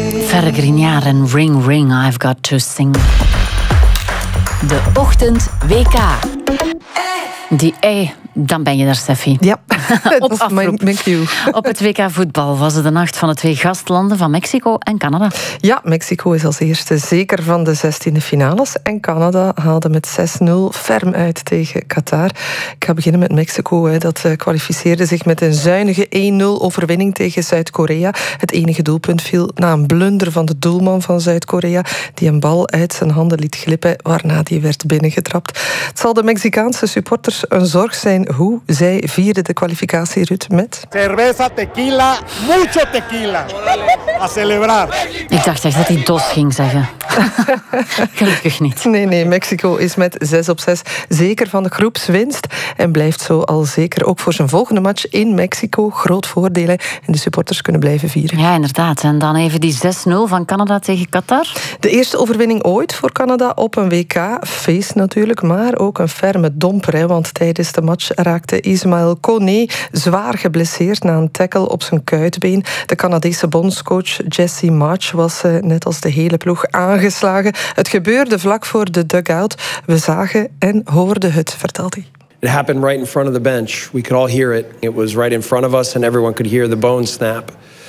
Ferre Grignard en Ring Ring, I've Got To Sing. De Ochtend WK. Die dan ben je er, Steffi. Ja, Op dat is afroep. mijn cue. Op het WK voetbal was het de nacht van de twee gastlanden van Mexico en Canada. Ja, Mexico is als eerste zeker van de 16e finales. En Canada haalde met 6-0 ferm uit tegen Qatar. Ik ga beginnen met Mexico. Dat kwalificeerde zich met een zuinige 1-0 overwinning tegen Zuid-Korea. Het enige doelpunt viel na een blunder van de doelman van Zuid-Korea, die een bal uit zijn handen liet glippen, waarna die werd binnengetrapt. Het zal de Mexicaanse supporters een zorg zijn hoe zij vierden de kwalificatie, Ruud, met... Cerveza, tequila, mucho tequila. A celebrar. Ik dacht echt dat hij DOS ging zeggen. Gelukkig niet. Nee, Mexico is met 6-6 zeker van de groepswinst en blijft zo al zeker ook voor zijn volgende match in Mexico. Groot voordelen en de supporters kunnen blijven vieren. Ja, inderdaad. En dan even die 6-0 van Canada tegen Qatar. De eerste overwinning ooit voor Canada op een WK. Feest natuurlijk, maar ook een ferme domper. Want tijdens de match raakte Ismael Koné zwaar geblesseerd na een tackle op zijn kuitbeen. De Canadese bondscoach Jesse March was net als de hele ploeg aangeslagen. Het gebeurde vlak voor de dugout. We zagen en hoorden het, vertelt hij. It happened right in front of the bench. We could all hear it. It was right in front of us and everyone could hear the bone snap.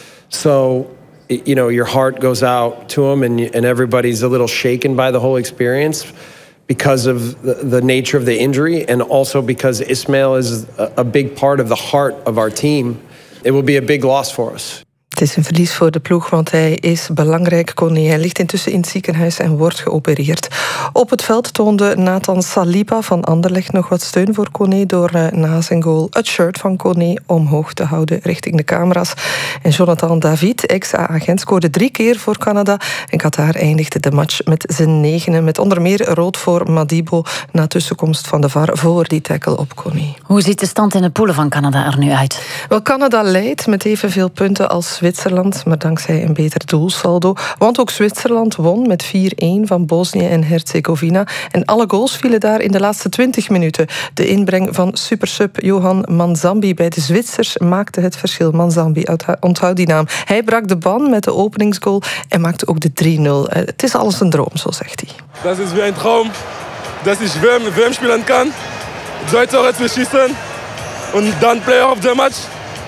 So, you know, your heart goes out to him and everybody's a little shaken by the whole experience because of the nature of the injury and also because Ismael is a big part of the heart of our team. It will be a big loss for us. Het is een verlies voor de ploeg, want hij is belangrijk. Koné, hij ligt intussen in het ziekenhuis en wordt geopereerd. Op het veld toonde Nathan Saliba van Anderlecht nog wat steun voor Koné door na zijn goal het shirt van Koné omhoog te houden richting de camera's. En Jonathan David, ex-agent, scoorde 3 keer voor Canada. En Qatar eindigde de match met zijn 9e, met onder meer rood voor Madibo na tussenkomst van de VAR voor die tackle op Koné. Hoe ziet de stand in de poelen van Canada er nu uit? Wel, Canada leidt met evenveel punten als Zwitserland, maar dankzij een beter doelsaldo. Want ook Zwitserland won met 4-1 van Bosnië en Herzegovina. En alle goals vielen daar in de laatste 20 minuten. De inbreng van supersub Johan Manzambi bij de Zwitsers maakte het verschil. Manzambi, onthoud die naam. Hij brak de ban met de openingsgoal en maakte ook de 3-0. Het is alles een droom, zo zegt hij. Das ist wie ein Traum, dass ich WM spielen kann, 2 Tore zu schießen und dann Player of the Match.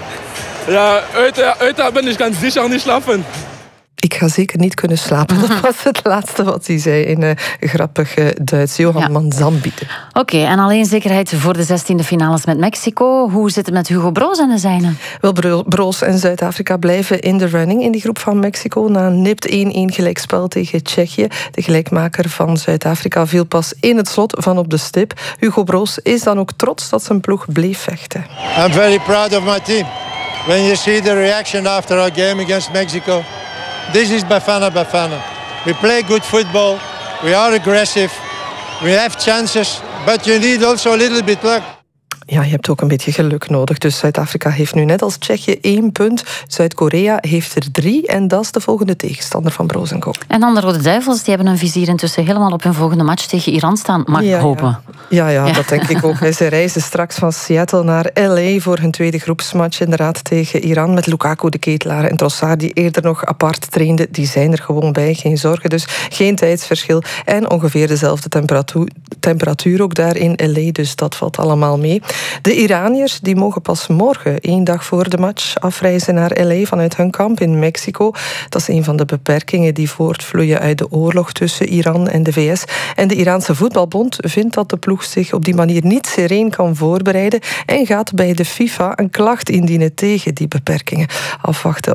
Ja, heute ben ich ganz sicher nicht schlafen. Ik ga zeker niet kunnen slapen. Dat was het laatste wat hij zei in grappig Duits. Johan Manzambi. Oké, en alleen zekerheid voor de 16e finales met Mexico. Hoe zit het met Hugo Broos en de zijnen? Wel, Broos en Zuid-Afrika blijven in de running in die groep van Mexico. Na een nipt 1-1 gelijkspel tegen Tsjechië. De gelijkmaker van Zuid-Afrika viel pas in het slot van op de stip. Hugo Broos is dan ook trots dat zijn ploeg bleef vechten. I'm very proud of my team. When you see the reaction after our game against Mexico, this is Bafana Bafana. We play good football, we are aggressive, we have chances, but you need also a little bit luck. Ja, je hebt ook een beetje geluk nodig. Dus Zuid-Afrika heeft nu net als Tsjechië 1 punt. Zuid-Korea heeft er 3 en dat is de volgende tegenstander van Broos & Co. En dan de Rode Duivels, die hebben hun vizier intussen helemaal op hun volgende match tegen Iran staan. Mag ik hopen. Ja, dat denk ik ook. Ze reizen straks van Seattle naar LA voor hun tweede groepsmatch inderdaad tegen Iran. Met Lukaku, de ketelaar en Trossard die eerder nog apart trainden. Die zijn er gewoon bij, geen zorgen. Dus geen tijdsverschil. En ongeveer dezelfde temperatuur ook daar in LA. Dus dat valt allemaal mee. De Iraniërs die mogen pas morgen, 1 dag voor de match, afreizen naar LA vanuit hun kamp in Mexico. Dat is een van de beperkingen die voortvloeien uit de oorlog tussen Iran en de VS. En de Iraanse voetbalbond vindt dat de ploeg zich op die manier niet sereen kan voorbereiden en gaat bij de FIFA een klacht indienen tegen die beperkingen. Afwachten